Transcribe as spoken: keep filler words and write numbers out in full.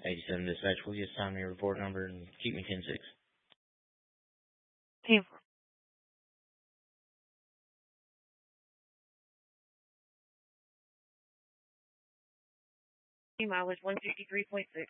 eighty-seven dispatch, will you assign me a report number and keep me ten six? ten four. Mileage one fifty-three point six.